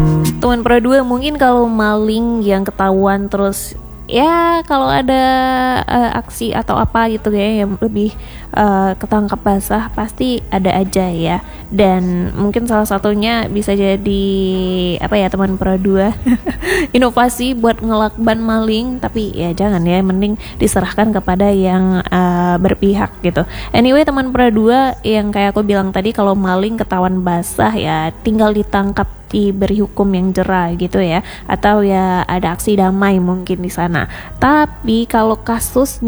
Teman pro 2 mungkin kalau maling yang ketahuan terus ya kalau ada aksi atau apa gitu ya yang lebih ketangkap basah pasti ada aja ya. Dan mungkin salah satunya bisa jadi apa ya, teman pro 2 inovasi buat ngelakban maling, tapi ya jangan ya, mending diserahkan kepada yang berpihak gitu. Anyway, teman pro 2 yang kayak aku bilang tadi, kalau maling ketahuan basah ya tinggal ditangkap, diberi hukum yang jera gitu ya, atau ya ada aksi damai mungkin di sana. Tapi kalau kasus